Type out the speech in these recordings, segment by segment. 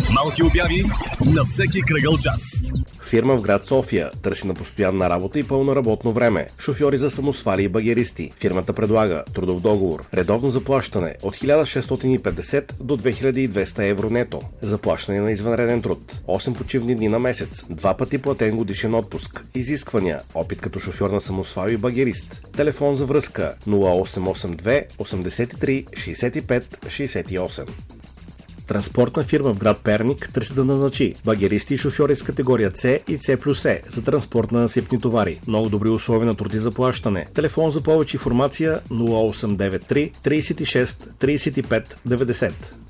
Малки обяви на всеки кръгъл час. Фирма в град София търси на постоянна работа и пълно работно време. Шофьори за самосвали и багеристи. Фирмата предлага трудов договор. Редовно заплащане от 1650 до 2200 евро нето. Заплащане на извънреден труд. 8 почивни дни на месец. 2 пъти платен годишен отпуск. Изисквания. Опит като шофьор на самосвал и багерист. Телефон за връзка 0882 83 65 68. Транспортна фирма в град Перник търси да назначи багеристи и шофьори с категория С и С+Е за транспорт на насипни товари. Много добри условия на труд и заплащане. Телефон за повече информация 0893 36 35 90.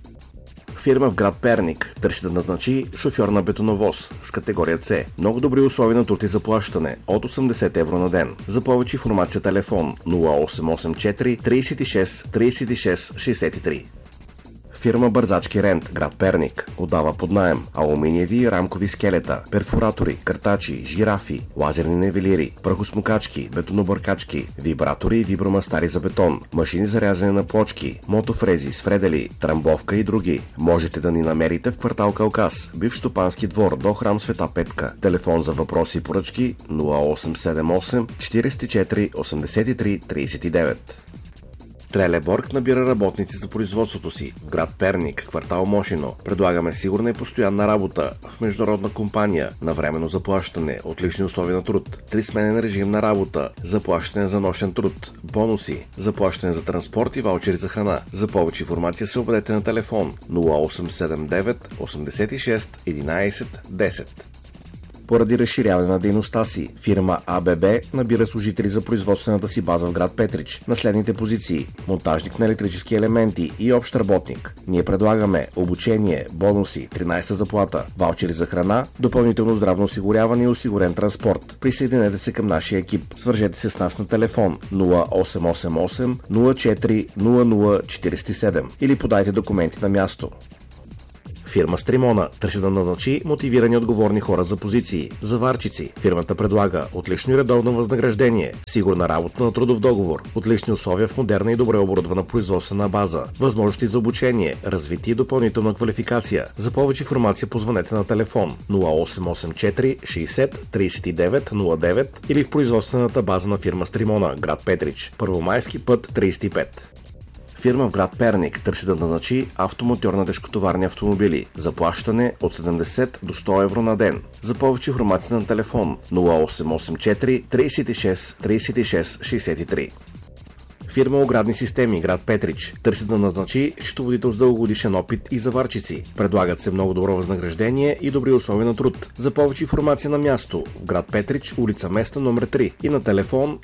Фирма в град Перник търси да назначи шофьор на бетоновоз с категория С. Много добри условия на труд и заплащане от 80 евро на ден. За повече информация телефон 0884 36 36 63. Фирма Бързачки Рент, град Перник, отдава под наем алуминиеви и рамкови скелета, перфоратори, картачи, жирафи, лазерни нивелири, прахосмукачки, бетонобъркачки, вибратори и вибромастари за бетон, машини за рязане на плочки, мотофрези, свредели, трамбовка и други. Можете да ни намерите в квартал Калкас, бивш стопански двор до храм Света Петка. Телефон за въпроси и поръчки 0878 44 83 39. Трелеборг набира работници за производството си в град Перник, квартал Мошино. Предлагаме сигурна и постоянна работа в международна компания на временно заплащане, отлични условия на труд, 3-сменен режим на работа, заплащане за нощен труд, бонуси, заплащане за транспорт и ваучери за храна. За повече информация се обадете на телефон 0879 86 11 10. Поради разширяване на дейността си, фирма АББ набира служители за производствената си база в град Петрич на следните позиции: монтажник на електрически елементи и общ работник. Ние предлагаме обучение, бонуси, 13-та заплата, ваучери за храна, допълнително здравно осигуряване и осигурен транспорт. Присъединете се към нашия екип. Свържете се с нас на телефон 0888 04 0047 или подайте документи на място. Фирма Стримона търси да назначи мотивирани отговорни хора за позиции. Заварчици. Фирмата предлага отлично и редовно възнаграждение, сигурна работа на трудов договор, отлични условия в модерна и добре оборудвана производствена база, възможности за обучение, развитие и допълнителна квалификация. За повече информация позвънете на телефон 0884 60 39 09 или в производствената база на фирма Стримона, град Петрич, Първомайски път 35. Фирма в град Перник търси да назначи автомотор на тежкотоварни автомобили. Заплащане от 70 до 100 евро на ден. За повече информация на телефон 0884 36 36 63. Фирма Оградни системи, град Петрич, търси да назначи счетоводител с дългогодишен опит и заварчици. Предлагат се много добро възнаграждение и добри условия на труд. За повече информация на място в град Петрич, улица Места, номер 3 и на телефон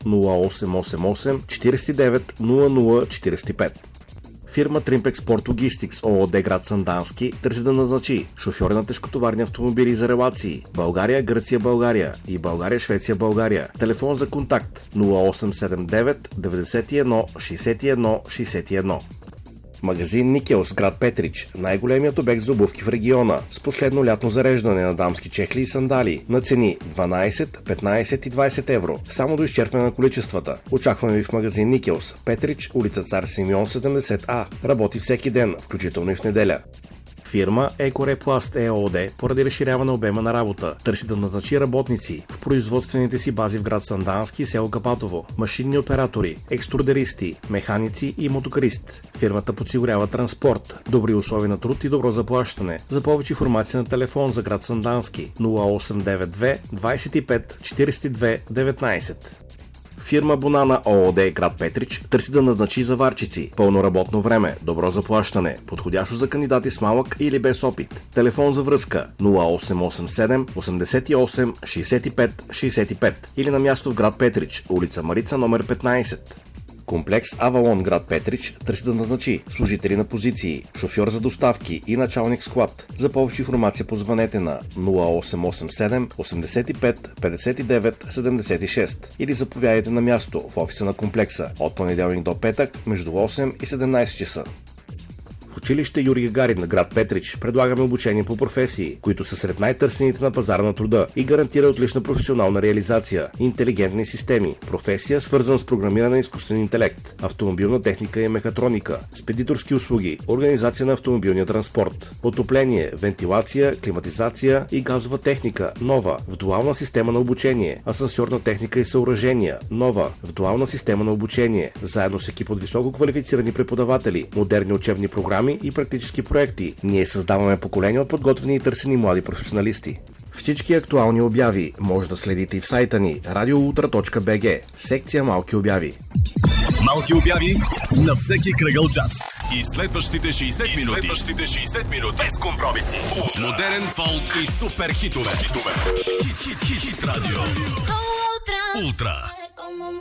0888 49 00 45. Фирма Тримпекс Спорт Логистикс ООД град Сандански търси да назначи шофьори на тежкотоварни автомобили за релации България, Гърция, България и България, Швеция, България. Телефон за контакт 0879 91 61 61. Магазин Никелс, град Петрич, най-големият обект за обувки в региона, с последно лятно зареждане на дамски чехли и сандали на цени 12, 15 и 20 евро, само до изчерпване на количествата. Очакваме ви в магазин Никелс, Петрич, улица Цар Симеон 70А. Работи всеки ден, включително и в неделя. Фирма Екорепласт ЕООД поради разширяване обема на работа търси да назначи работници в производствените си бази в град Сандански и село Капатово, машинни оператори, екструдеристи, механици и мотокарист. Фирмата подсигурява транспорт, добри условия на труд и добро заплащане. За повече информация на телефон за град Сандански 0892 25 42 19. Фирма Бонана ООД град Петрич търси да назначи заварчици, пълно работно време, добро заплащане, подходящо за кандидати с малък или без опит. Телефон за връзка 0887 88 65 65 или на място в град Петрич, улица Марица, номер 15. Комплекс Авалон, град Петрич, търси да назначи служители на позиции, шофьор за доставки и началник склад. За повече информация позвънете на 0887 85 59 76 или заповядайте на място в офиса на комплекса от понеделник до петък между 8 и 17 часа. В училище Юрий Гагарин на град Петрич предлагаме обучение по професии, които са сред най-търсените на пазара на труда и гарантира отлична професионална реализация. Интелигентни системи, професия свързана с програмиране на изкуствен интелект, автомобилна техника и мехатроника, спедиторски услуги, организация на автомобилния транспорт, отопление, вентилация, климатизация и газова техника, нова, в дуална система на обучение, асансьорна техника и съоръжения, нова, в дуална система на обучение, заедно с екип от високо квалифицирани преподаватели, модерни учебни програми и практически проекти. Ние създаваме поколения от подготвени и търсени млади професионалисти. Всички актуални обяви може да следите и в сайта ни radioultra.bg, секция Малки обяви. Малки обяви на всеки кръгъл час. И следващите 60 минути без компромиси. Модерен фолк и супер хитове. Хит радио. Ултра.